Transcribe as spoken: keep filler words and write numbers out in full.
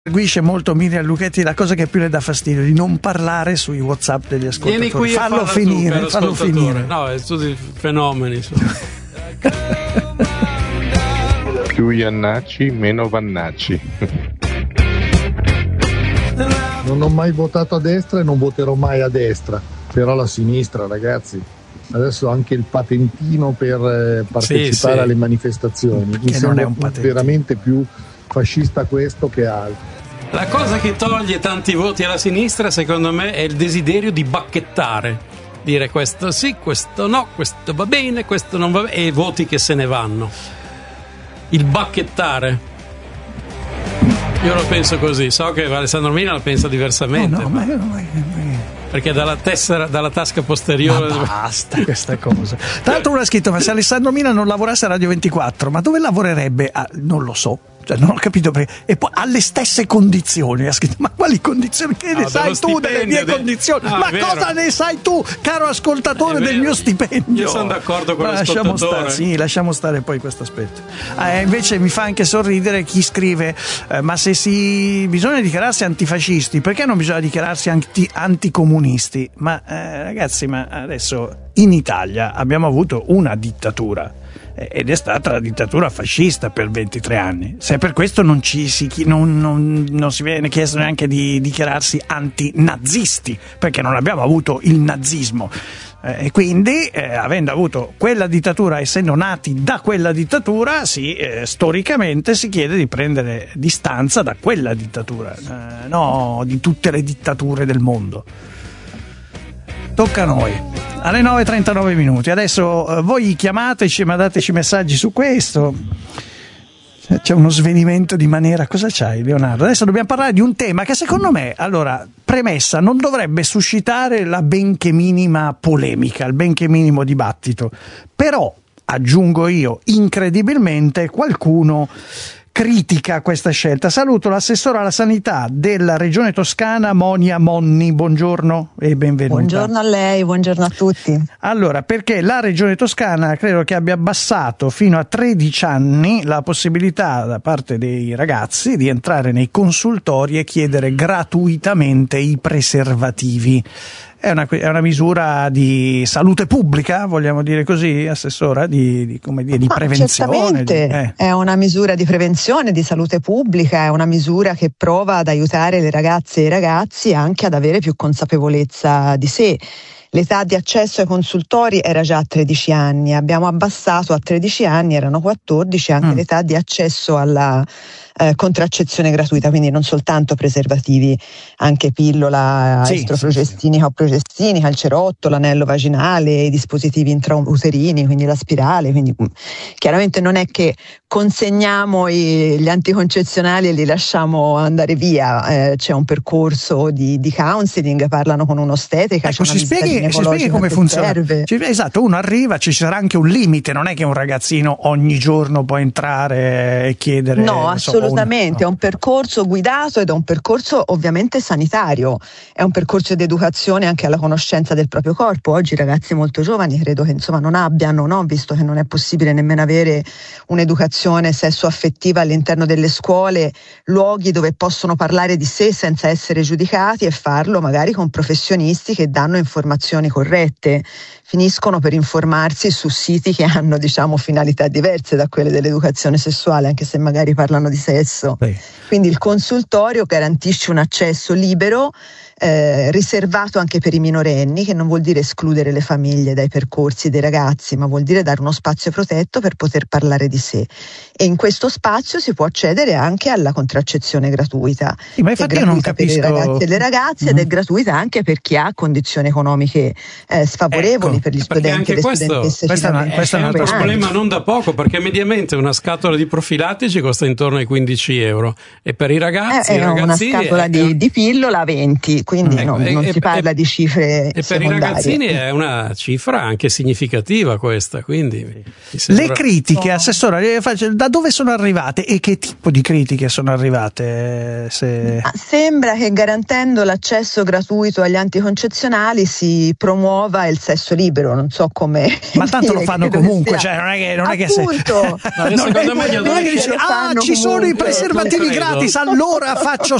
Seguisce molto Miriam Lucchetti, la cosa che più le dà fastidio di non parlare sui WhatsApp degli ascoltatori. Vieni qui fallo e finire, tu, fallo finire. No, è tutti fenomeni. Più Iannacci, meno Vannacci. Non ho mai votato a destra e non voterò mai a destra, però la sinistra, ragazzi. Adesso anche il patentino per eh, partecipare sì, sì. alle manifestazioni. Mi Che non è un sembra patentino. veramente più fascista questo che altro. La cosa che toglie tanti voti alla sinistra, secondo me, è il desiderio di bacchettare. Dire questo sì, questo no, questo va bene, questo non va bene, e i voti che se ne vanno. Il bacchettare. Io lo penso così, so che Alessandro Mina la pensa diversamente. No, no, ma, ma, ma, perché dalla tessera, dalla tasca posteriore. ma basta questa cosa. Tra l'altro uno ha scritto: ma se Alessandro Mina non lavorasse a Radio ventiquattro, ma dove lavorerebbe? Ah, non lo so. Cioè, non ho capito perché. E poi alle stesse condizioni ha scritto: ma quali condizioni? Che ne no, sai tu delle mie de... condizioni? No, ma cosa ne sai tu, caro ascoltatore, del mio stipendio? Io sono d'accordo con ma l'ascoltatore. Lasciamo stare, sì, lasciamo stare poi questo aspetto. Eh, invece mi fa anche sorridere chi scrive: eh, ma se si bisogna dichiararsi antifascisti, perché non bisogna dichiararsi anti, anticomunisti? Ma eh, ragazzi, ma adesso in Italia abbiamo avuto una dittatura. Ed è stata la dittatura fascista per ventitré anni. Se per questo non ci si, non, non, non si viene chiesto neanche di dichiararsi antinazisti, perché non abbiamo avuto il nazismo. Eh, e quindi, eh, avendo avuto quella dittatura, essendo nati da quella dittatura, sì, eh, storicamente si chiede di prendere distanza da quella dittatura, eh, no di tutte le dittature del mondo. Tocca a noi. Alle nove e trentanove minuti. Adesso eh, voi chiamateci, mandateci messaggi su questo. C'è uno svenimento di maniera. Cosa c'hai, Leonardo? Adesso dobbiamo parlare di un tema che secondo me, allora, premessa, non dovrebbe suscitare la benché minima polemica, il benché minimo dibattito. Però, aggiungo io, incredibilmente qualcuno critica questa scelta. Saluto l'assessore alla sanità della regione Toscana, Monia Monni. Buongiorno e benvenuta. Buongiorno a lei, buongiorno a tutti. Allora, perché la regione Toscana credo che abbia abbassato fino a tredici anni la possibilità da parte dei ragazzi di entrare nei consultori e chiedere gratuitamente i preservativi. È una, è una misura di salute pubblica, vogliamo dire così, assessora, di, di, come dire, di Ma prevenzione. Certamente di, eh. è una misura di prevenzione, di salute pubblica, è una misura che prova ad aiutare le ragazze e i ragazzi anche ad avere più consapevolezza di sé. L'età di accesso ai consultori era già a tredici anni, abbiamo abbassato a tredici anni, erano quattordici, anche mm. l'età di accesso alla eh, contraccezione gratuita, quindi non soltanto preservativi, anche pillola sì, estroprogestinica o progestinica, il cerotto, l'anello vaginale, i dispositivi intrauterini, quindi la spirale, quindi chiaramente non è che consegniamo i, gli anticoncezionali e li lasciamo andare via, eh, c'è un percorso di, di counseling, parlano con un'ostetrica. Ecco, c'è una ci spieghi, ci spieghi come funziona. Ci, esatto, uno arriva, ci sarà anche un limite, non è che un ragazzino ogni giorno può entrare e chiedere. No, assolutamente, so, una, no. È un percorso guidato ed è un percorso ovviamente sanitario, è un percorso di educazione anche alla conoscenza del proprio corpo. Oggi i ragazzi molto giovani credo che insomma non abbiano, no? Visto che non è possibile nemmeno avere un'educazione sessuo-affettiva all'interno delle scuole, luoghi dove possono parlare di sé senza essere giudicati e farlo magari con professionisti che danno informazioni corrette, finiscono per informarsi su siti che hanno diciamo finalità diverse da quelle dell'educazione sessuale, anche se magari parlano di sesso. Sì. Quindi il consultorio garantisce un accesso libero, Eh, riservato anche per i minorenni, che non vuol dire escludere le famiglie dai percorsi dei ragazzi, ma vuol dire dare uno spazio protetto per poter parlare di sé. E in questo spazio si può accedere anche alla contraccezione gratuita. Sì, ma infatti io non capisco. Per i ragazzi e le ragazze, mm-hmm. ed è gratuita anche per chi ha condizioni economiche eh, sfavorevoli, ecco, per gli studenti e le questo, studentesse. Questa è una, questa è un altro problema non da poco, perché mediamente una scatola di profilattici costa intorno ai quindici euro e per i ragazzi eh, i è una scatola è, di, di pillola venti, quindi ecco, non, non e, si parla e, di cifre e per secondarie. i ragazzini è una cifra anche significativa questa, quindi mi sembra... Le critiche, no. Assessore, da dove sono arrivate e che tipo di critiche sono arrivate? Se... Sembra che garantendo l'accesso gratuito agli anticoncezionali si poi promuova il sesso libero, non so come. Ma tanto lo fanno comunque, sia. cioè non è che, non è che se. Appunto. No, secondo me gli non è che dici, ah, ci sono i preservativi gratis, allora faccio